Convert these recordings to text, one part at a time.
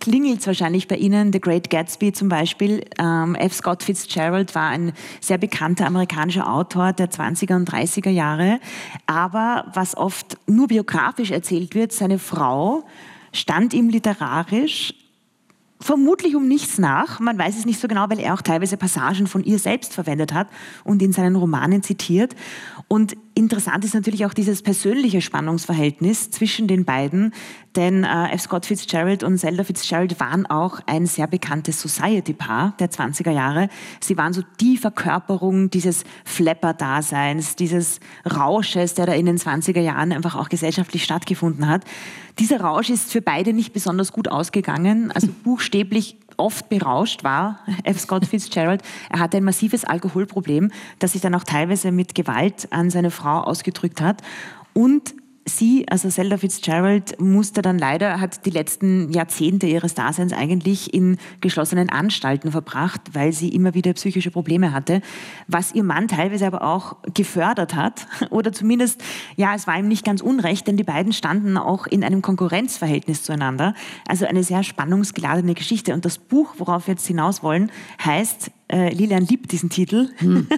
klingelt es wahrscheinlich bei Ihnen. The Great Gatsby zum Beispiel. F. Scott Fitzgerald war ein sehr bekannter amerikanischer Autor der 20er und 30er Jahre. Aber was oft nur biografisch erzählt wird, seine Frau stand ihm literarisch vermutlich um nichts nach. Man weiß es nicht so genau, weil er auch teilweise Passagen von ihr selbst verwendet hat und in seinen Romanen zitiert. Und interessant ist natürlich auch dieses persönliche Spannungsverhältnis zwischen den beiden, denn F. Scott Fitzgerald und Zelda Fitzgerald waren auch ein sehr bekanntes Society-Paar der 20er Jahre. Sie waren so die Verkörperung dieses Flapper-Daseins, dieses Rausches, der da in den 20er Jahren einfach auch gesellschaftlich stattgefunden hat. Dieser Rausch ist für beide nicht besonders gut ausgegangen, also buchstäblich oft berauscht war F. Scott Fitzgerald. Er hatte ein massives Alkoholproblem, das sich dann auch teilweise mit Gewalt an seine Frau ausgedrückt hat. Und sie, also Zelda Fitzgerald, musste dann leider, hat die letzten Jahrzehnte ihres Daseins eigentlich in geschlossenen Anstalten verbracht, weil sie immer wieder psychische Probleme hatte, was ihr Mann teilweise aber auch gefördert hat oder zumindest, ja, es war ihm nicht ganz unrecht, denn die beiden standen auch in einem Konkurrenzverhältnis zueinander. Also eine sehr spannungsgeladene Geschichte. Und das Buch, worauf wir jetzt hinaus wollen, heißt Lilian liebt diesen Titel.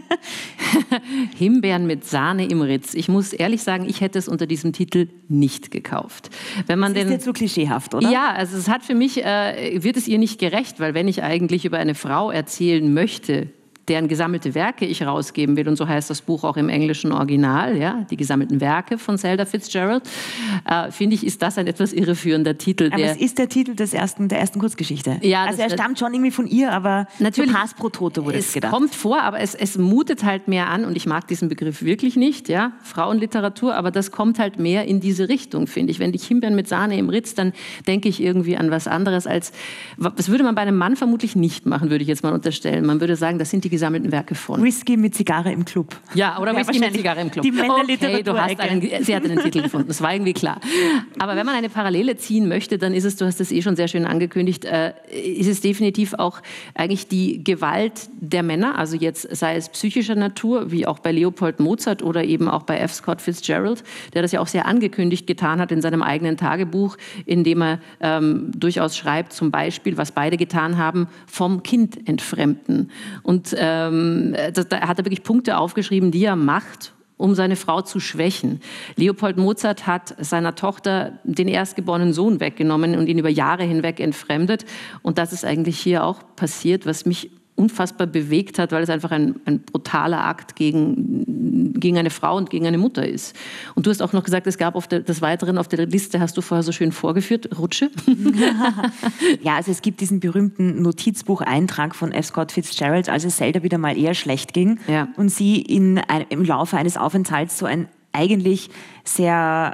Himbeeren mit Sahne im Ritz. Ich muss ehrlich sagen, ich hätte es unter diesem Titel nicht gekauft. Wenn man das ist jetzt so klischeehaft, oder? Ja, also es hat für mich, wird es ihr nicht gerecht, weil wenn ich eigentlich über eine Frau erzählen möchte, deren gesammelte Werke ich rausgeben will, und so heißt das Buch auch im englischen Original, ja, die gesammelten Werke von Zelda Fitzgerald, finde ich, ist das ein etwas irreführender Titel. Aber es ist der Titel der ersten Kurzgeschichte. Ja, also er stammt schon irgendwie von ihr, aber natürlich, so Pass pro Toto wurde es gedacht. Es kommt vor, aber es mutet halt mehr an, und ich mag diesen Begriff wirklich nicht, ja, Frauenliteratur, aber das kommt halt mehr in diese Richtung, finde ich. Wenn die Himbeeren mit Sahne im Ritz, dann denke ich irgendwie an was anderes als, das würde man bei einem Mann vermutlich nicht machen, würde ich jetzt mal unterstellen. Man würde sagen, das sind die gesammelten Werke von. Whisky mit Zigarre im Club. Ja, oder Whisky mit Zigarre im Club. Die Männerliteratur. Okay, sie hat einen Titel gefunden, das war irgendwie klar. Aber wenn man eine Parallele ziehen möchte, dann ist es, du hast das schon sehr schön angekündigt, ist es definitiv auch eigentlich die Gewalt der Männer, also jetzt sei es psychischer Natur, wie auch bei Leopold Mozart oder eben auch bei F. Scott Fitzgerald, der das ja auch sehr angekündigt getan hat in seinem eigenen Tagebuch, in dem er durchaus schreibt, zum Beispiel, was beide getan haben, vom Kind entfremden. Und da hat er wirklich Punkte aufgeschrieben, die er macht, um seine Frau zu schwächen. Leopold Mozart hat seiner Tochter den erstgeborenen Sohn weggenommen und ihn über Jahre hinweg entfremdet. Und das ist eigentlich hier auch passiert, was mich unfassbar bewegt hat, weil es einfach ein brutaler Akt gegen eine Frau und gegen eine Mutter ist. Und du hast auch noch gesagt, es gab des Weiteren auf der Liste, hast du vorher so schön vorgeführt, Rutsche? Ja, also es gibt diesen berühmten Notizbucheintrag von F. Scott Fitzgerald, als es Zelda wieder mal eher schlecht ging, ja, und sie im Laufe eines Aufenthalts so ein eigentlich sehr,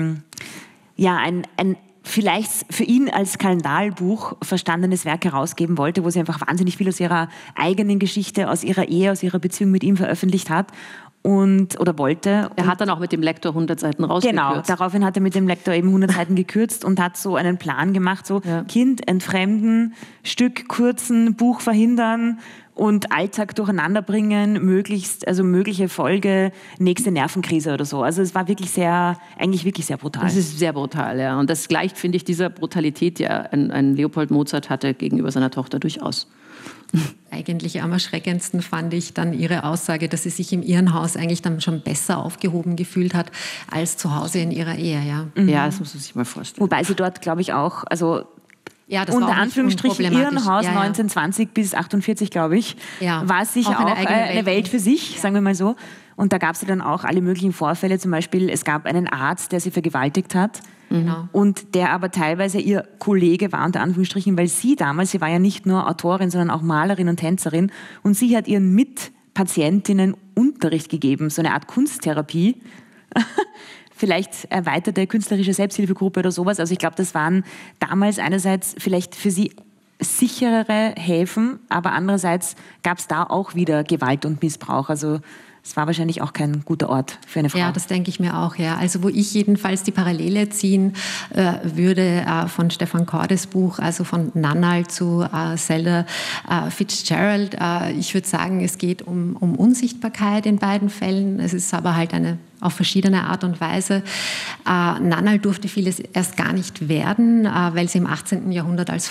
ein vielleicht für ihn als Skandalbuch verstandenes Werk herausgeben wollte, wo sie einfach wahnsinnig viel aus ihrer eigenen Geschichte, aus ihrer Ehe, aus ihrer Beziehung mit ihm veröffentlicht hat oder wollte. Er hat dann auch mit dem Lektor 100 Seiten rausgekürzt. Genau, daraufhin hat er mit dem Lektor eben 100 Seiten gekürzt und hat so einen Plan gemacht, so ja. Kind entfremden, Stück kürzen, Buch verhindern und Alltag durcheinander bringen, mögliche Folge, nächste Nervenkrise oder so. Also es war eigentlich wirklich sehr brutal. Es ist sehr brutal, ja. Und das gleicht, finde ich, dieser Brutalität, die ein Leopold Mozart hatte gegenüber seiner Tochter durchaus. Eigentlich am erschreckendsten fand ich dann ihre Aussage, dass sie sich im Irrenhaus eigentlich dann schon besser aufgehoben gefühlt hat als zu Hause in ihrer Ehe. Ja, ja, das muss man sich mal vorstellen. Wobei sie dort, glaube ich, auch, also ja, das unter war Anführungsstrichen Irrenhaus 1920 bis 48, glaube ich, war es sicher auch eine Welt für sich, sagen wir mal so. Und da gab es ja dann auch alle möglichen Vorfälle. Zum Beispiel, es gab einen Arzt, der sie vergewaltigt hat. Genau. Und der aber teilweise ihr Kollege war, unter Anführungsstrichen, weil sie war ja nicht nur Autorin, sondern auch Malerin und Tänzerin. Und sie hat ihren Mitpatientinnen Unterricht gegeben, so eine Art Kunsttherapie. Vielleicht erweiterte künstlerische Selbsthilfegruppe oder sowas. Also ich glaube, das waren damals einerseits vielleicht für sie sicherere Häfen, aber andererseits gab es da auch wieder Gewalt und Missbrauch. Also es war wahrscheinlich auch kein guter Ort für eine Frau. Ja, das denke ich mir auch. Ja. Also wo ich jedenfalls die Parallele ziehen würde von Stefan Kordes Buch, also von Nannal zu Zelda Fitzgerald. Ich würde sagen, es geht um Unsichtbarkeit in beiden Fällen. Es ist aber halt auf verschiedene Art und Weise. Nannal durfte vieles erst gar nicht werden, weil sie im 18. Jahrhundert als